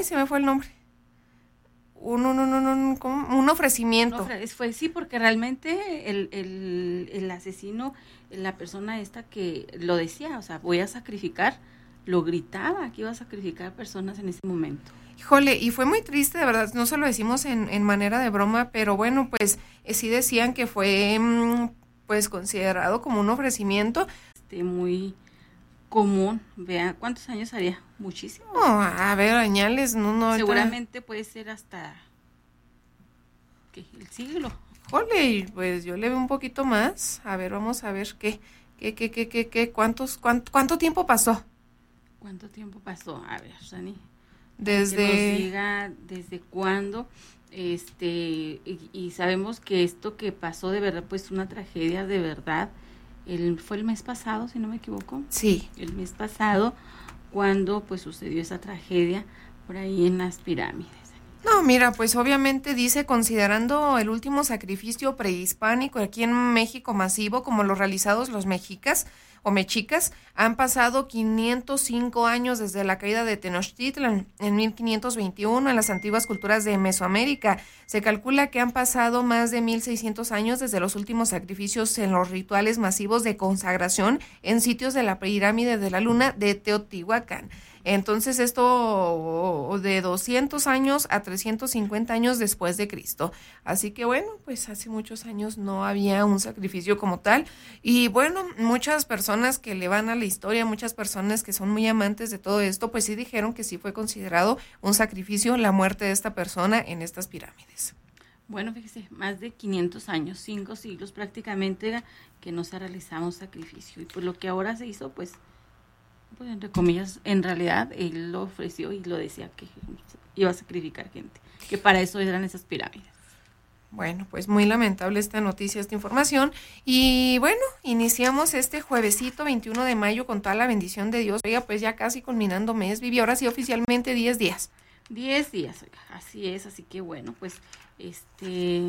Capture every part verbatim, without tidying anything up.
se me fue el nombre. Un, un, un, un, un, ¿cómo? un ofrecimiento. No, fue sí, porque realmente el, el, el asesino, la persona esta que lo decía, o sea, voy a sacrificar, lo gritaba que iba a sacrificar personas en ese momento. Híjole, y fue muy triste, de verdad, no se lo decimos en, en manera de broma, pero bueno, pues eh, sí decían que fue mm, pues considerado como un ofrecimiento. Este, muy común, vea, ¿cuántos años haría? Muchísimo. No, a ver, añales, no, no. Seguramente ahorita... puede ser hasta ¿qué? El siglo. Híjole, pues yo le veo un poquito más. A ver, vamos a ver qué, qué, qué, qué, qué, qué cuántos, cuánto, cuánto tiempo pasó. ¿Cuánto tiempo pasó? A ver, Rani. Desde. Que nos diga desde cuándo, este, y, y sabemos que esto que pasó de verdad, pues una tragedia de verdad. El, fue el mes pasado, si no me equivoco. Sí. El mes pasado, cuando pues sucedió esa tragedia por ahí en las pirámides. No, mira, pues obviamente dice, considerando el último sacrificio prehispánico aquí en México masivo, como los realizados los mexicas o mexicas, han pasado quinientos cinco años desde la caída de Tenochtitlan en mil quinientos veintiuno en las antiguas culturas de Mesoamérica. Se calcula que han pasado más de mil seiscientos años desde los últimos sacrificios en los rituales masivos de consagración en sitios de la pirámide de la luna de Teotihuacán. Entonces esto de doscientos años a trescientos cincuenta años después de Cristo. Así que bueno, pues hace muchos años no había un sacrificio como tal. Y bueno, muchas personas que le van a la historia, muchas personas que son muy amantes de todo esto, pues sí dijeron que sí fue considerado un sacrificio la muerte de esta persona en estas pirámides. Bueno, fíjese, más de quinientos años, cinco siglos prácticamente que no se realizaba un sacrificio. Y pues lo que ahora se hizo, pues... pues entre comillas, en realidad él lo ofreció y lo decía que iba a sacrificar gente, que para eso eran esas pirámides. Bueno, pues muy lamentable esta noticia, esta información. Y bueno, iniciamos este juevesito veintiuno de mayo con toda la bendición de Dios. Oiga, pues ya casi culminando mes, Vivi, ahora sí oficialmente diez días. diez días, oiga, así es, así que bueno, pues este,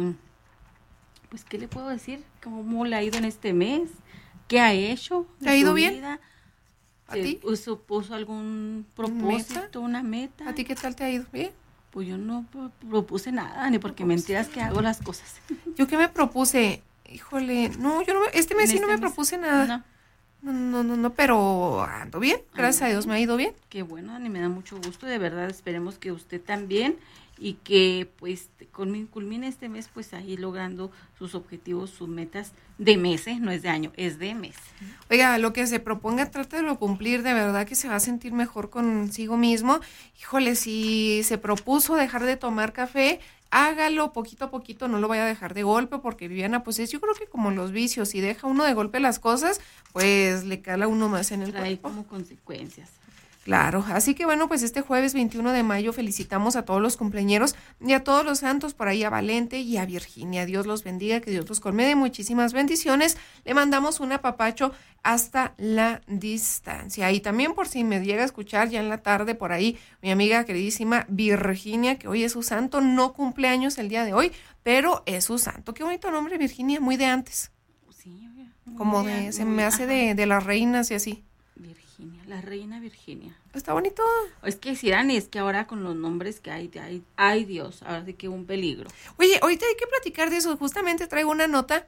pues ¿qué le puedo decir? ¿Cómo le ha ido en este mes? ¿Qué ha hecho? ¿Te ha ido bien? Vida? ¿A ti? ¿Puso, puso algún propósito, ¿Meta? una meta? ¿A ti qué tal te ha ido? ¿Bien? Pues yo no propuse nada, ni porque me enteras que hago las cosas. ¿Yo qué me propuse? Híjole, no, yo no me, este mes sí no este me propuse nada. No. no, no, no, no, pero ando bien, gracias Ay, a Dios me ha ido bien. Qué bueno, Ani, me da mucho gusto, de verdad, esperemos que usted también y que pues culmine este mes pues ahí logrando sus objetivos, sus metas de meses, no es de año, es de mes. Oiga, lo que se proponga, trate de lo cumplir, de verdad que se va a sentir mejor consigo mismo. Híjole, si se propuso dejar de tomar café, hágalo poquito a poquito, no lo vaya a dejar de golpe, porque Viviana, pues es, yo creo que como los vicios, si deja uno de golpe las cosas, pues le cala uno más en el Trae cuerpo. como consecuencias. Claro, así que bueno, pues este jueves veintiuno de mayo felicitamos a todos los cumpleañeros y a todos los santos, por ahí a Valente y a Virginia. Dios los bendiga, que Dios los colme de muchísimas bendiciones. Le mandamos un apapacho hasta la distancia. Y también por si me llega a escuchar ya en la tarde por ahí, mi amiga queridísima Virginia, que hoy es su santo, no cumpleaños el día de hoy, pero es su santo. Qué bonito nombre, Virginia, muy de antes. Sí, como de, se me hace de, de las reinas y así. Virginia, la reina Virginia. Está bonito. Es que si Dani, es que ahora con los nombres que hay, hay, ay Dios, ahora sí que un peligro. Oye, ahorita hay que platicar de eso. Justamente traigo una nota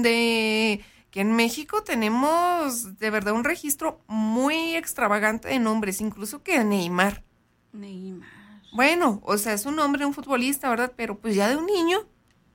de que en México tenemos de verdad un registro muy extravagante de nombres, incluso que Neymar. Neymar. Bueno, o sea, es un nombre, un futbolista, ¿verdad? Pero pues ya de un niño.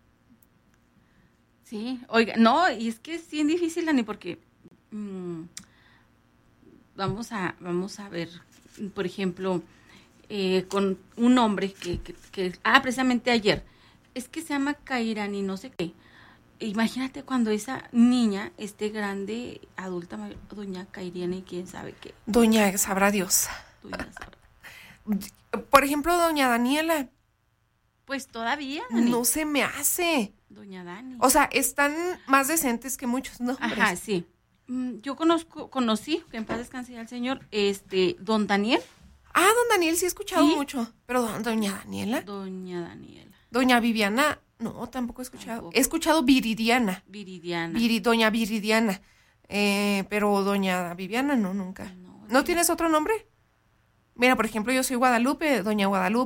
Sí, oiga, no, y es que es bien difícil, Dani, porque mmm, vamos a, vamos a ver, por ejemplo, eh, con un hombre que, que, que, ah, precisamente ayer, es que se llama Kairani, no sé qué. Imagínate cuando esa niña esté grande, adulta, doña Kairani, quién sabe qué. Doña, sabrá Dios. Doña sabrá. Por ejemplo, doña Daniela. Pues todavía, Dani. No se me hace. Doña Dani. O sea, están más decentes que muchos nombres. Ajá, sí. Yo conozco, conocí, que en paz descanse al señor, este, don Daniel. Ah, don Daniel sí he escuchado ¿Sí? mucho. Pero doña Daniela. Doña Daniela. Doña Viviana, no, tampoco he escuchado. Tampoco. He escuchado Viridiana. Viridiana. Viri, doña Viridiana. Eh, pero doña Viviana no, nunca. No, ¿No sí. tienes otro nombre? Mira, por ejemplo, yo soy Guadalupe, doña Guadalupe.